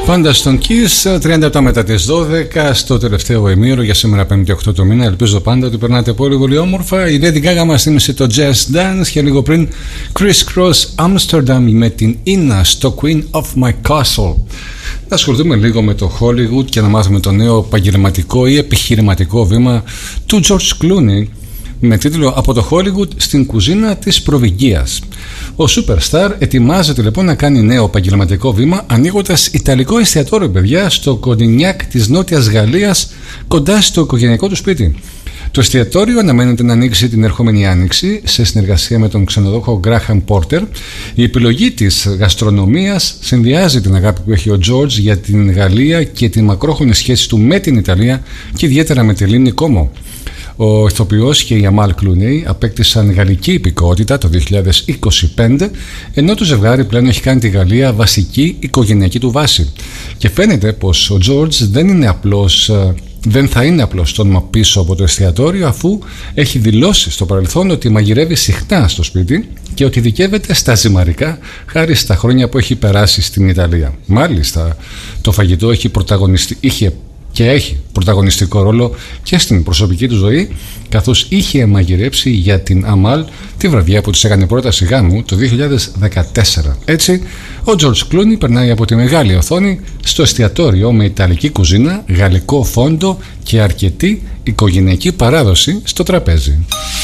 Πάντα στον Kiss, 37 μετά τις 12, στο τελευταίο ημίωρο για σήμερα 5η 8 το μήνα. Ελπίζω πάντα ότι περνάτε πολύ πολύ όμορφα. Η Lady Gaga μας θύμισε το Just Dance και λίγο πριν Criss Cross Amsterdam με την Inna στο Queen of My Castle. Θα ασχοληθούμε λίγο με το Hollywood και να μάθουμε το νέο επαγγελματικό ή επιχειρηματικό βήμα του George Clooney με τίτλο «Από το Hollywood στην κουζίνα της προβυγγίας». Ο Superstar ετοιμάζεται λοιπόν να κάνει νέο επαγγελματικό βήμα ανοίγοντας ιταλικό εστιατόριο, παιδιά, στο Κοντινιάκ της Νότιας Γαλλίας, κοντά στο οικογενειακό του σπίτι. Το εστιατόριο αναμένεται να ανοίξει την ερχόμενη άνοιξη σε συνεργασία με τον ξενοδόχο Graham Porter. Η επιλογή της γαστρονομίας συνδυάζει την αγάπη που έχει ο George για την Γαλλία και την μακρόχρονη σχέση του με την Ιταλία και ιδιαίτερα με τη λίμνη Κόμο. Ο ηθοποιός και η Αμάλ Κλουνέι απέκτησαν γαλλική υπηκότητα το 2025, ενώ το ζευγάρι πλέον έχει κάνει τη Γαλλία βασική οικογενειακή του βάση. Και φαίνεται πως ο George δεν θα είναι απλώς το όνομα πίσω από το εστιατόριο, αφού έχει δηλώσει στο παρελθόν ότι μαγειρεύει συχνά στο σπίτι και ότι ειδικεύεται στα ζυμαρικά χάρη στα χρόνια που έχει περάσει στην Ιταλία. Μάλιστα, το φαγητό έχει πρωταγωνιστικό ρόλο και στην προσωπική του ζωή, καθώς είχε μαγειρέψει για την Αμάλ τη βραδιά που της έκανε πρόταση γάμου το 2014. Έτσι, ο George Clooney περνάει από τη μεγάλη οθόνη στο εστιατόριο με ιταλική κουζίνα, γαλλικό φόντο και αρκετή οικογενειακή παράδοση στο τραπέζι.